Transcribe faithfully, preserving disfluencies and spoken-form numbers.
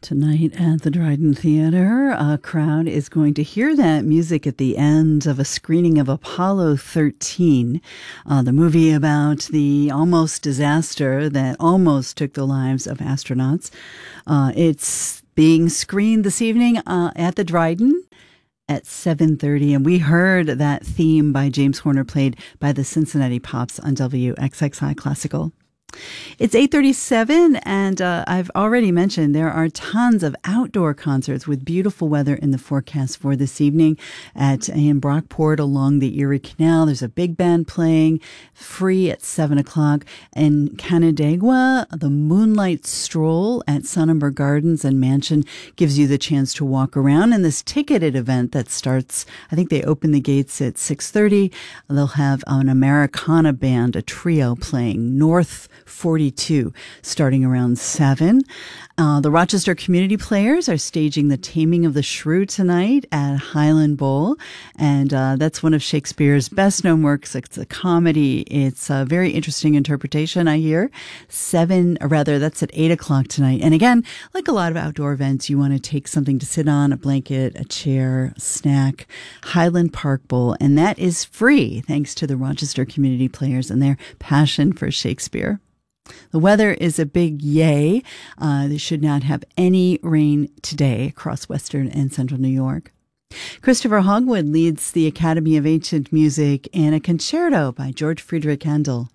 Tonight at the Dryden Theater, a crowd is going to hear that music at the end of a screening of Apollo thirteen, uh, the movie about the almost disaster that almost took the lives of astronauts. Uh, it's being screened this evening uh, at the Dryden at seven thirty, and we heard that theme by James Horner played by the Cincinnati Pops on W X X I Classical. It's eight thirty-seven, and uh, I've already mentioned there are tons of outdoor concerts with beautiful weather in the forecast for this evening at in Brockport along the Erie Canal. There's a big band playing free at seven o'clock. In Canandaigua, the Moonlight Stroll at Sonnenberg Gardens and Mansion gives you the chance to walk around in this ticketed event that starts, I think they open the gates at six thirty. They'll have an Americana band, a trio playing North forty-two, starting around seven. Uh, the Rochester Community Players are staging The Taming of the Shrew tonight at Highland Bowl, and uh, that's one of Shakespeare's best-known works. It's a comedy. It's a very interesting interpretation, I hear. Seven, or rather, that's at eight o'clock tonight. And again, like a lot of outdoor events, you want to take something to sit on, a blanket, a chair, a snack. Highland Park Bowl, and that is free, thanks to the Rochester Community Players and their passion for Shakespeare. The weather is a big yay. Uh, they should not have any rain today across western and central New York. Christopher Hogwood leads the Academy of Ancient Music in a concerto by George Friedrich Handel.